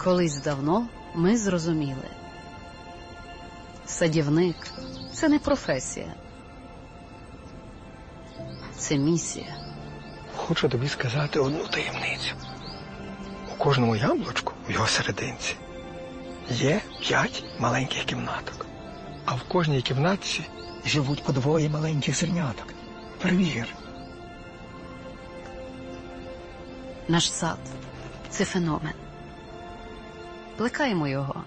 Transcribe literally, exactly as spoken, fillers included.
Колись давно ми зрозуміли. Садівник – це не професія. Це місія. Хочу тобі сказати одну таємницю. У кожному яблучку, в його серединці, є п'ять маленьких кімнаток. А в кожній кімнатці живуть по двоє маленьких зерняток. Перевір. Наш сад – це феномен. Плекаємо його,